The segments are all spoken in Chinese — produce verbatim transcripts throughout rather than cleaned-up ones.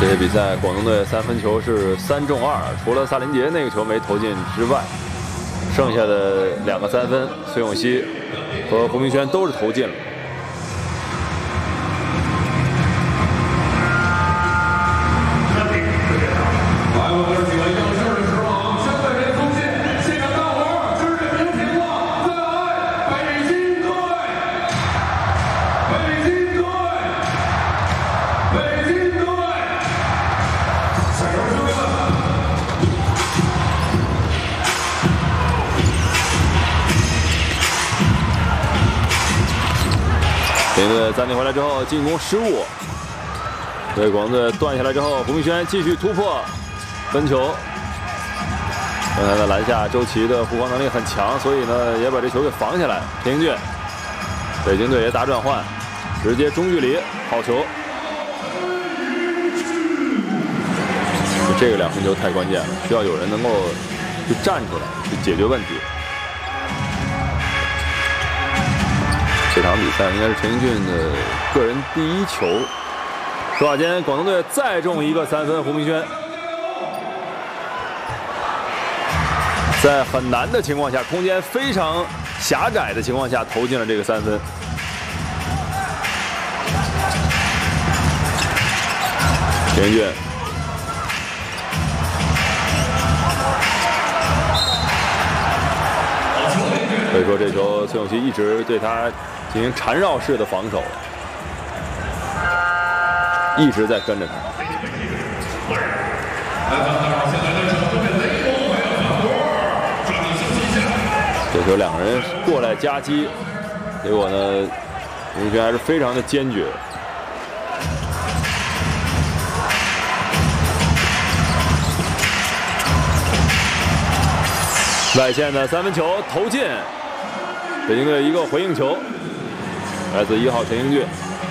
这些比赛，广东队三分球是三中二，除了萨林杰那个球没投进之外，剩下的两个三分，孙永熙和胡明轩都是投进了。 北京队暂停回来之后，进攻失误，对广东队断下来之后，胡明轩继续突破分球。刚才的篮下，周琦的护框能力很强，所以呢也把这球给防下来。田径卷，北京队也打转换，直接中距离，好球。这个两分球太关键了，需要有人能够去站出来去解决问题。 这场比赛应该是陈英俊的个人第一球。说话间，广东队再中一个三分，胡明轩在很难的情况下，空间非常狭窄的情况下投进了这个三分。陈英俊。 所以说，这球孙永熙一直对他进行缠绕式的防守，一直在跟着他。这球两个人过来夹击，结果呢，胡明轩还是非常的坚决。外线的三分球投进。 北京队一个回应球，来自一号陈英俊，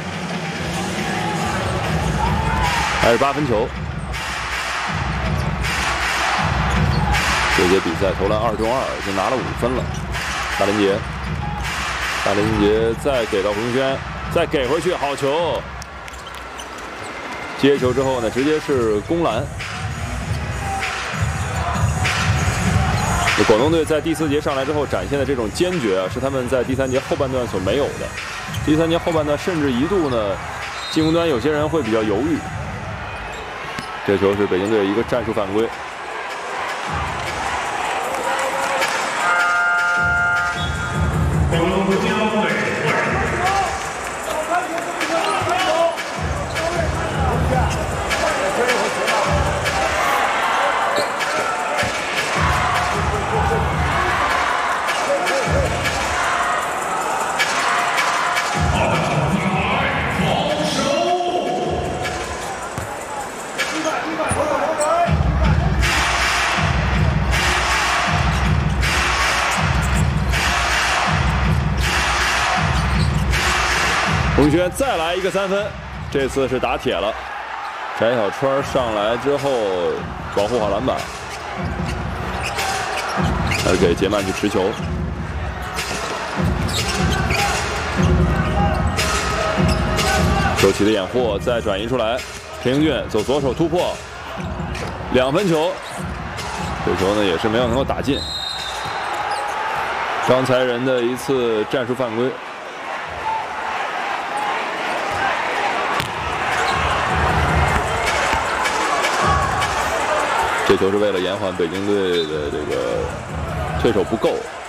还是八分球。这节比赛投篮二中二，已经拿了五分了。大林杰，大林杰再给到胡明轩，再给回去，好球！接球之后呢，直接是攻篮。 广东队在第四节上来之后展现的这种坚决啊，是他们在第三节后半段所没有的。第三节后半段甚至一度呢，进攻端有些人会比较犹豫。这球是北京队一个战术犯规。胡明轩再来一个三分，这次是打铁了。翟小川上来之后保护好篮板，还是给杰曼去持球。周琦的掩护再转移出来，陈英俊走左手突破，两分球。这球呢也是没有能够打进。刚才人的一次战术犯规。 这球是为了延缓北京队的这个退守不够，